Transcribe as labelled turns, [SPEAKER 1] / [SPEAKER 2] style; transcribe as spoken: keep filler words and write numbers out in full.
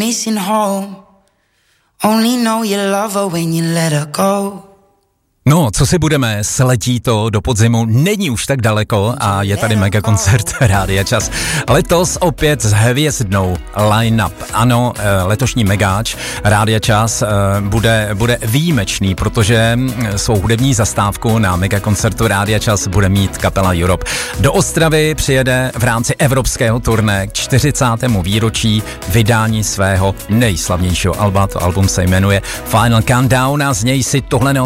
[SPEAKER 1] missing home. Only know you love her when you let her go.
[SPEAKER 2] No, co si budeme, sletí to do podzimu, není už tak daleko a je tady mega koncert Rádia Čas. Letos opět s hvězdnou line-up. Ano, letošní megáč Rádia Čas bude, bude výjimečný, protože svou hudební zastávku na mega koncertu Rádia Čas bude mít kapela Europe. Do Ostravy přijede v rámci evropského turné k čtyřicátému výročí vydání svého nejslavnějšího alba. To album se jmenuje Final Countdown a z něj si tohle